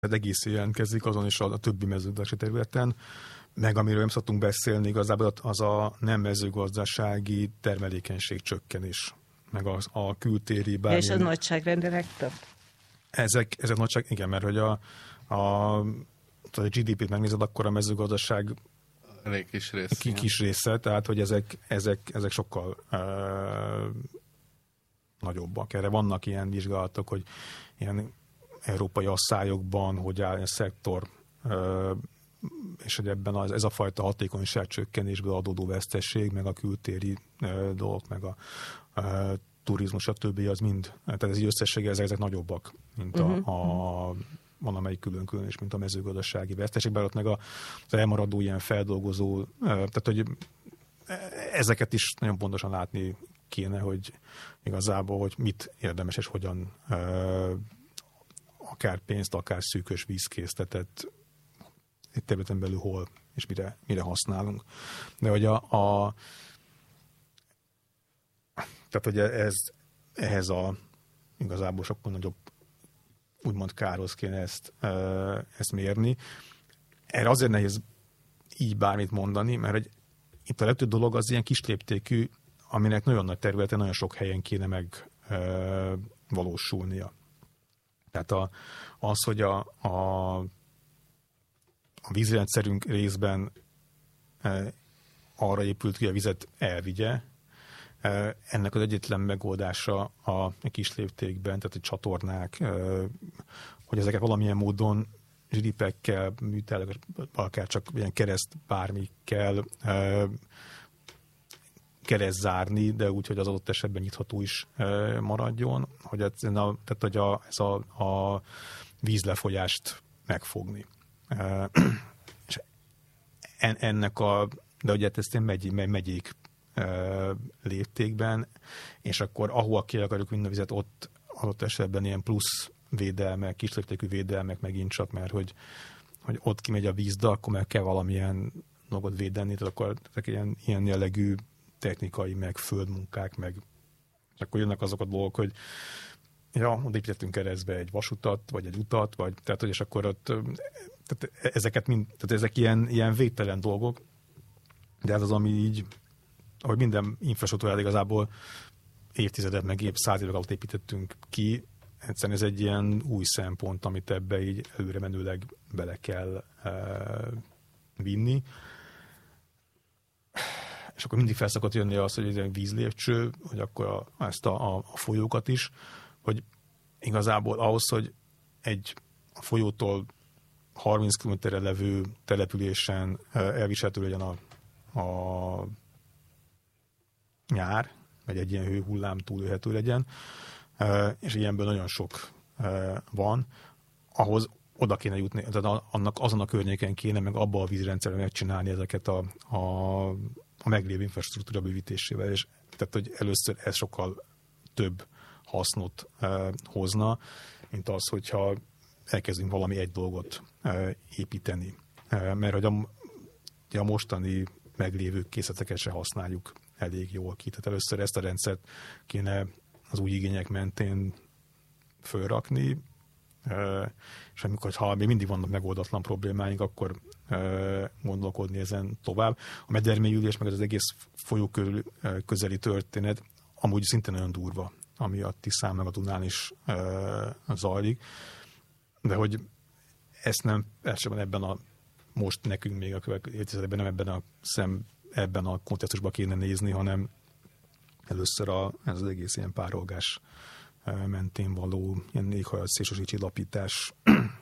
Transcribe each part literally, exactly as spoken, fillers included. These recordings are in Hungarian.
Tehát egész jelentkezik azon is a, a többi mezőgazdasági területen, meg amiről nem szoktunk beszélni, igazából az a nem mezőgazdasági termelékenység csökkenés, meg az, a kültéri bármilyen... És az nagyságrendileg több? Ezek, ezek nagyság, igen, mert hogy a, a, a gé dé pét megnézed, akkor a mezőgazdaság elég kis része. Ki, kis része, tehát hogy ezek, ezek, ezek sokkal uh, nagyobbak. Erre vannak ilyen vizsgálatok, hogy ilyen európai asszályokban, hogy áll a szektor, uh, és hogy ebben az, ez a fajta hatékonyság csökkenésből adódó vesztesség, meg a kültéri uh, dolgok, meg a uh, turizmus, a többi, az mind, tehát ez így összessége, ezek, ezek nagyobbak, mint a, uh-huh. a van amelyik külön-külön is, mint a mezőgazdasági veszteség, bár ott meg az elmaradó ilyen feldolgozó, tehát hogy ezeket is nagyon pontosan látni kéne, hogy igazából, hogy mit érdemes és hogyan akár pénzt, akár szűkös vízkészletet egy területen belül hol és mire, mire használunk. De hogy a, a tehát hogy ez, ehhez a igazából sokkal nagyobb úgymond kárhoz kéne ezt, ezt mérni. Erre azért nehéz így bármit mondani, mert hogy itt a legtöbb dolog az ilyen kisléptékű, aminek nagyon nagy területen, nagyon sok helyen kéne megvalósulnia. Tehát a, az, hogy a, a, a vízrendszerünk részben arra épült ki, a vizet elvigye, ennek az egyetlen megoldása a kisléptékben, tehát a csatornák, hogy ezeket valamilyen módon zsilipekkel, műtellek, akár csak ilyen kereszt bármikkel kereszt zárni, de úgy, hogy az adott esetben nyitható is maradjon, hogy ez, tehát, hogy a, ez a, a vízlefolyást megfogni. És ennek a, de ugye ezt én megy, megyék léptékben, és akkor ahol ki akarjuk vinni a vizet, ott adott esetben ilyen plusz védelmek, kisléptékű védelmek megint csak, mert hogy, hogy ott kimegy a víz, de akkor meg kell valamilyen dolgot védeni, tehát akkor ezek ilyen, ilyen jellegű technikai, meg földmunkák, meg és akkor jönnek azok a dolgok, hogy ja, oda építettünk keresztbe egy vasutat, vagy egy utat, vagy tehát, hogy és akkor ott tehát ezeket mind, tehát ezek ilyen, ilyen végtelen dolgok, de ez az, ami így ahogy minden infrastruktúrát igazából évtizedet, meg évszázadok alatt építettünk ki, egyszerűen ez egy ilyen új szempont, amit ebbe így előre menőleg bele kell e, vinni. És akkor mindig felszokott jönni az, hogy ez egy vízlépcső, hogy akkor a, ezt a, a folyókat is, hogy igazából ahhoz, hogy egy a folyótól harminc kilométerre levő településen elviselhető legyen a, a nyár, vagy egy ilyen hőhullám túlélhető legyen, és ilyenből nagyon sok van, ahhoz oda kéne jutni, tehát annak azon a környéken kéne, meg abba a vízrendszerben megcsinálni ezeket a, a, a meglévő infrastruktúra bővítésével, és tehát, hogy először ez sokkal több hasznot hozna, mint az, hogyha elkezdünk valami egy dolgot építeni. Mert hogy a, a mostani meglévő készleteket se használjuk elég jól ki. Tehát először ezt a rendszert kéne az új igények mentén fölrakni, és amikor, ha még mindig vannak megoldatlan problémáink, akkor gondolkodni ezen tovább. A medermélyülés, meg az egész folyó körül közeli történet amúgy szintén nagyon durva, ami a Tiszán meg a Dunán is zajlik, de hogy ezt nem elsősorban ebben a most nekünk még a következő évtizedben nem ebben a szem, ebben a kontextusban kéne nézni, hanem először a, ez az egész ilyen párolgás mentén való ilyen éghajlatszélsőségi csillapítás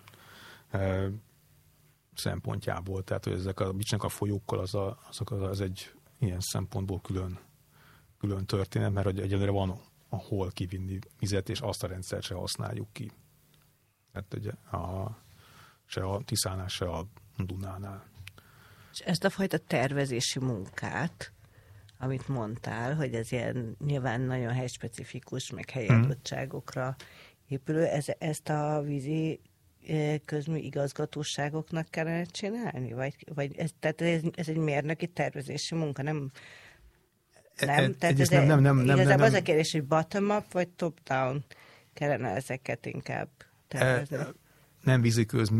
szempontjából. Tehát, hogy ezek a, mit a folyókkal, az, a, azok az, az egy ilyen szempontból külön, külön történet, mert hogy egyelőre van ahol kivinni vizet, és azt a rendszert se használjuk ki. Tehát ugye a, se a Tiszánál, se a Dunánál. És ezt a fajta tervezési munkát, amit mondtál, hogy ez ilyen nyilván nagyon helyspecifikus, meg helyadottságokra épülő, ez, ezt a vízi közmű igazgatóságoknak kellene csinálni? Vagy, vagy ez, tehát ez, ez egy mérnöki tervezési munka, nem? Nem, tehát ez nem, nem, nem, nem, igazából nem, az a kérdés, hogy bottom-up vagy top-down kellene ezeket inkább tervezni. E, nem víziköz